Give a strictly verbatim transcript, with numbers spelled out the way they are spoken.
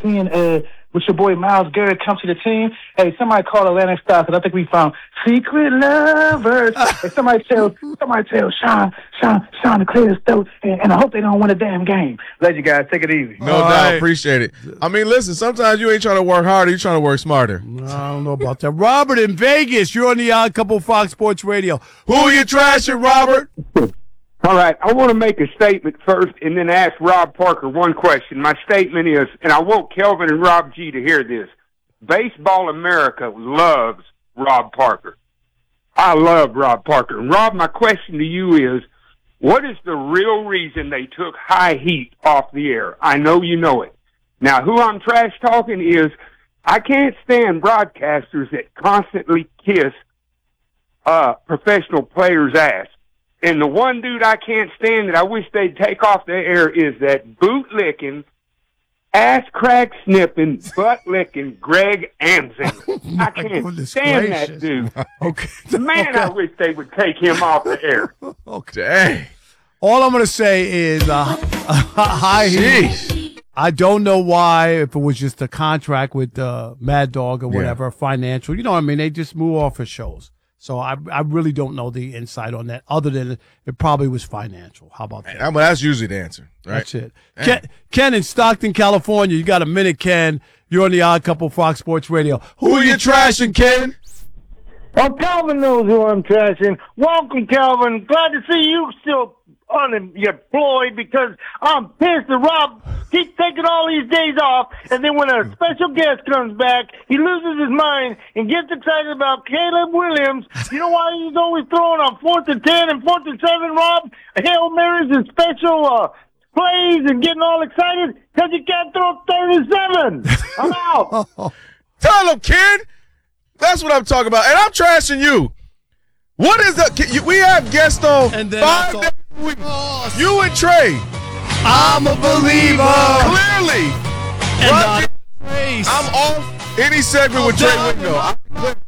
seeing uh, with your boy Miles Garrett come to the team. Hey, somebody call Atlantic Stars, and I think we found secret lovers. Hey, somebody tell, somebody tell Sean, Sean, Sean to clear his throat, and, and I hope they don't win a damn game. Love you guys. Take it easy. No All doubt. right. Appreciate it. I mean, listen, sometimes you ain't trying to work harder. You're trying to work smarter. I don't know about that. Robert in Vegas, you're on the Odd Couple Fox Sports Radio. Who you trashing, Robert? All right, I want to make a statement first and then ask Rob Parker one question. My statement is, and I want Kelvin and Rob G to hear this, Baseball America loves Rob Parker. I love Rob Parker. And Rob, my question to you is, what is the real reason they took High Heat off the air? I know you know it. Now, who I'm trash talking is, I can't stand broadcasters that constantly kiss uh, professional players' ass. And the one dude I can't stand that I wish they'd take off the air is that boot-licking, ass-crack snipping, butt-licking Greg Amsinger. I can't goodness stand gracious. that dude. Okay. Man, okay. I wish they would take him off the air. Okay. Dang. All I'm going to say is uh, High Heat. Jeez. I don't know why, if it was just a contract with uh, Mad Dog or whatever, financial. You know what I mean? They just move off of shows. So I I really don't know the insight on that, other than it probably was financial. How about that? Well, that's usually the answer, right? That's it. Ken, Ken in Stockton, California. You got a minute, Ken. You're on the Odd Couple Fox Sports Radio. Who you trashing, Ken? Well, Calvin knows who I'm trashing. Welcome, Calvin. Glad to see you still unemployed because I'm pissed that Rob keeps taking all these days off, and then when a special guest comes back, he loses his mind and gets excited about Caleb Williams. You know why he's always throwing on fourth and ten and fourth and seven, Rob? Hail Marys and special uh, plays and getting all excited because you can't throw thirty-seven. I'm out. Tell him, Ken. That's what I'm talking about. And I'm trashing you. What is the – we have guests on And then five also- days a week. You and Trey. I'm a believer. Clearly. And Roger, uh, Trace. I'm off any segment with Trey Wingo.